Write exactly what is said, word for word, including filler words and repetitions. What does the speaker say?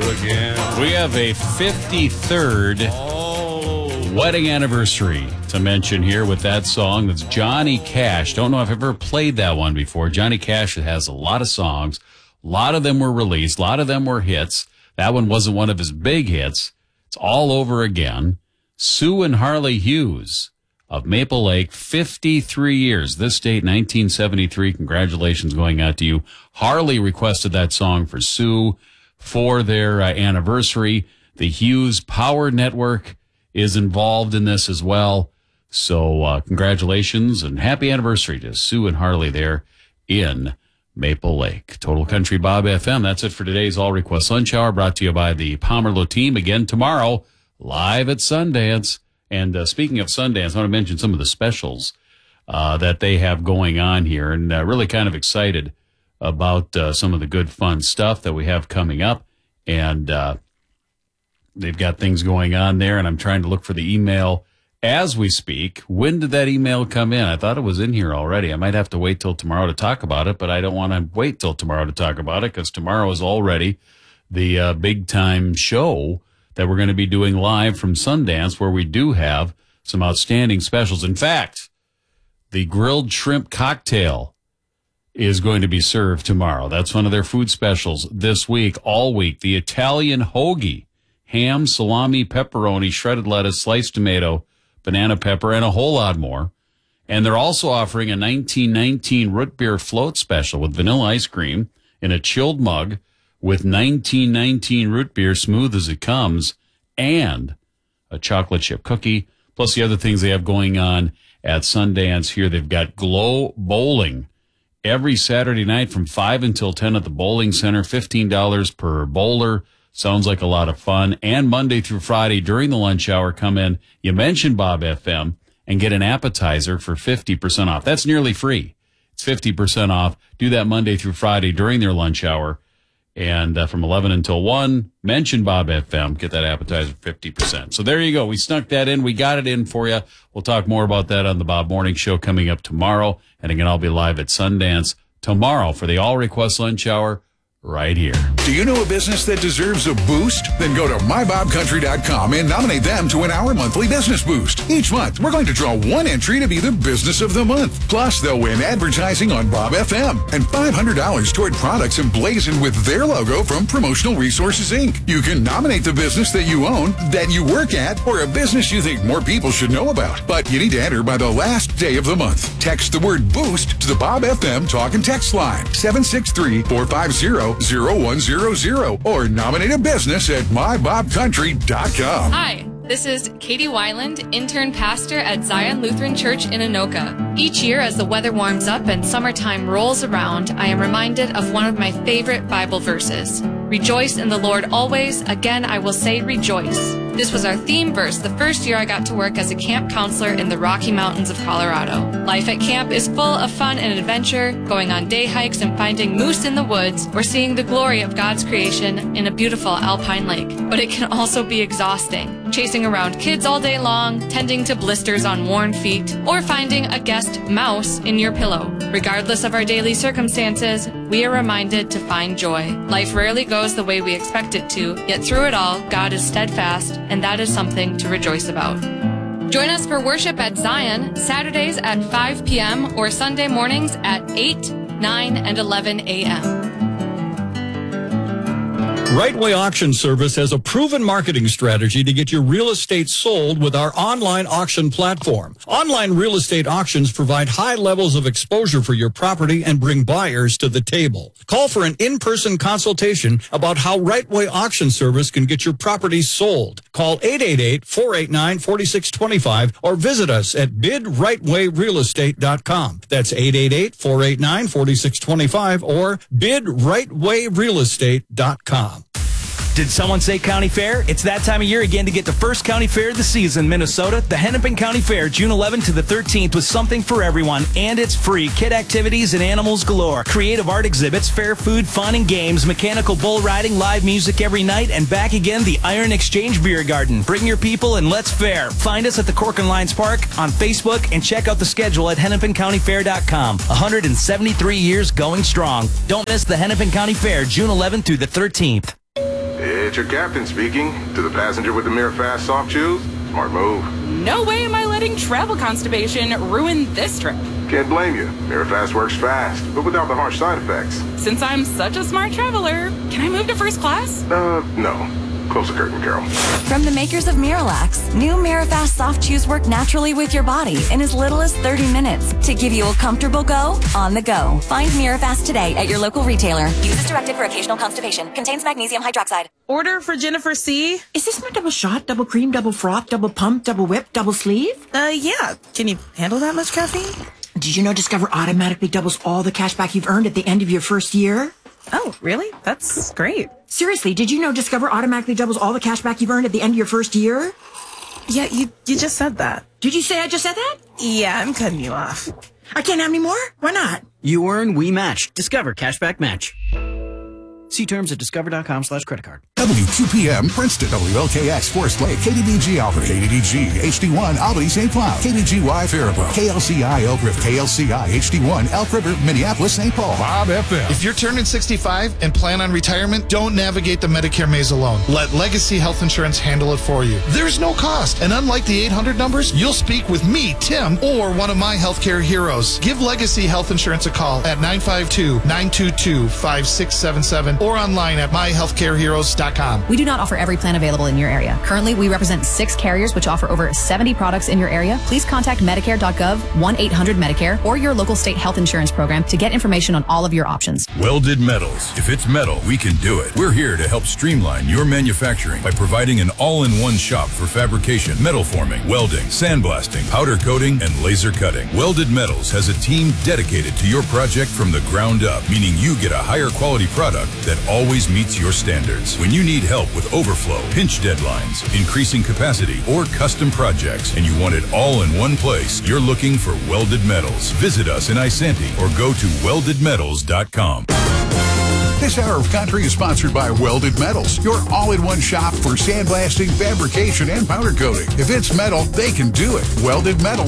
again. We have a fifty-third oh. wedding anniversary to mention here with that song. That's Johnny Cash. Don't know if I've ever played that one before. Johnny Cash has a lot of songs. A lot of them were released. A lot of them were hits. That one wasn't one of his big hits. It's All Over Again. Sue and Harley Hughes of Maple Lake, fifty-three years. This date, nineteen seventy-three. Congratulations going out to you. Harley requested that song for Sue for their uh, anniversary. The Hughes Power Network is involved in this as well. So uh, congratulations and happy anniversary to Sue and Harley there in Maple Lake. Total Country Bob F M. That's it for today's All Request Lunch Hour, brought to you by the Pomerleau team. Again tomorrow, live at Sundance. And uh, speaking of Sundance, I want to mention some of the specials uh, that they have going on here, and uh, really kind of excited about uh, some of the good, fun stuff that we have coming up. And uh, they've got things going on there, and I'm trying to look for the email as we speak. When did that email come in? I thought it was in here already. I might have to wait till tomorrow to talk about it, but I don't want to wait till tomorrow to talk about it because tomorrow is already the uh, big-time show that we're going to be doing live from Sundance, where we do have some outstanding specials. In fact, the grilled shrimp cocktail is going to be served tomorrow. That's one of their food specials this week, all week. The Italian hoagie, ham, salami, pepperoni, shredded lettuce, sliced tomato, banana pepper, and a whole lot more. And they're also offering a nineteen nineteen root beer float special with vanilla ice cream in a chilled mug, with nineteen nineteen root beer, smooth as it comes, and a chocolate chip cookie, plus the other things they have going on at Sundance here. They've got Glow Bowling every Saturday night from five until ten at the Bowling Center, fifteen dollars per bowler. Sounds like a lot of fun. And Monday through Friday during the lunch hour, come in, you mention Bob F M, and get an appetizer for fifty percent off. That's nearly free. It's fifty percent off. Do that Monday through Friday during their lunch hour. And uh, from eleven until one, mention Bob F M, get that appetizer fifty percent. So there you go. We snuck that in. We got it in for you. We'll talk more about that on the Bob Morning Show coming up tomorrow. And again, I'll be live at Sundance tomorrow for the All Request Lunch Hour right here. Do you know a business that deserves a boost? Then go to my bob country dot com and nominate them to win our monthly business boost. Each month, we're going to draw one entry to be the business of the month. Plus, they'll win advertising on Bob F M and five hundred dollars toward products emblazoned with their logo from Promotional Resources, Incorporated. You can nominate the business that you own, that you work at, or a business you think more people should know about. But you need to enter by the last day of the month. Text the word boost to the Bob F M talk and text line seven six three, four five zero, zero one zero zero or nominate a business at my bob country dot com. Hi, this is Katie Weiland, intern pastor at Zion Lutheran Church in Anoka. Each year as the weather warms up and summertime rolls around, I am reminded of one of my favorite Bible verses. Rejoice in the Lord always. Again, I will say rejoice. This was our theme verse the first year I got to work as a camp counselor in the Rocky Mountains of Colorado. Life at camp is full of fun and adventure, going on day hikes and finding moose in the woods, or seeing the glory of God's creation in a beautiful alpine lake. But it can also be exhausting, chasing around kids all day long, tending to blisters on worn feet, or finding a guest mouse in your pillow. Regardless of our daily circumstances, we are reminded to find joy. Life rarely goes the way we expect it to, yet through it all, God is steadfast, and that is something to rejoice about. Join us for worship at Zion, Saturdays at five p.m. or Sunday mornings at eight, nine, and eleven a.m. Right Way Auction Service has a proven marketing strategy to get your real estate sold with our online auction platform. Online real estate auctions provide high levels of exposure for your property and bring buyers to the table. Call for an in-person consultation about how Right Way Auction Service can get your property sold. Call eight eight eight, four eight nine, four six two five or visit us at bid right way real estate dot com. That's eight eight eight, four eight nine, four six two five or bid right way real estate dot com. Did someone say county fair? It's that time of year again to get the first county fair of the season, Minnesota. The Hennepin County Fair, June eleventh to the thirteenth, with something for everyone, and it's free. Kid activities and animals galore. Creative art exhibits, fair food, fun and games, mechanical bull riding, live music every night, and back again, the Iron Exchange Beer Garden. Bring your people and let's fair. Find us at the Cork and Lions Park on Facebook and check out the schedule at hennepin county fair dot com. one hundred seventy-three years going strong. Don't miss the Hennepin County Fair, June eleventh through the thirteenth. your captain speaking. To the passenger with the Mirafast soft chews, smart move. No way am I letting travel constipation ruin this trip. Can't blame you. Mirafast works fast, but without the harsh side effects. Since I'm such a smart traveler, can I move to first class? Uh, no. Close the curtain, Carol. From the makers of Miralax, new Mirafast soft chews work naturally with your body in as little as thirty minutes to give you a comfortable go on the go. Find Mirafast today at your local retailer. Use as directed for occasional constipation. Contains magnesium hydroxide. Order for Jennifer C. Is this my double shot, double cream, double froth, double pump, double whip, double sleeve? Uh, yeah. Can you handle that much caffeine? Did you know Discover automatically doubles all the cash back you've earned at the end of your first year? Oh, really? That's great. Seriously, did you know Discover automatically doubles all the cash back you've earned at the end of your first year? Yeah, you you just said that. Did you say I just said that? Yeah, I'm cutting you off. I can't have any more? Why not? You earn, we match. Discover Cashback Match. See terms at discover.com slash credit card. W two P M Princeton, W L K X Forest Lake, K D D G Albany, K D D G H D one Albany Saint Cloud, K D G Y Faribault, K L C I Elk River, K L C I H D one Elk River, Minneapolis Saint Paul. Bob F M. If you're turning sixty-five and plan on retirement, don't navigate the Medicare maze alone. Let Legacy Health Insurance handle it for you. There's no cost, and unlike the eight hundred numbers, you'll speak with me, Tim, or one of my healthcare heroes. Give Legacy Health Insurance a call at nine five two, nine two two, five six seven seven or online at my healthcare heroes dot com. We do not offer every plan available in your area. Currently, we represent six carriers which offer over seventy products in your area. Please contact Medicare dot gov, one eight hundred Medicare, or your local state health insurance program to get information on all of your options. Welded Metals. If it's metal, we can do it. We're here to help streamline your manufacturing by providing an all-in-one shop for fabrication, metal forming, welding, sandblasting, powder coating, and laser cutting. Welded Metals has a team dedicated to your project from the ground up, meaning you get a higher quality product that always meets your standards. When you need help with overflow, pinch deadlines, increasing capacity, or custom projects, and you want it all in one place, you're looking for Welded Metals. Visit us in Isanti or go to welded metals dot com. This hour of country is sponsored by Welded Metals, your all-in-one shop for sandblasting, fabrication, and powder coating. If it's metal, they can do it. welded metals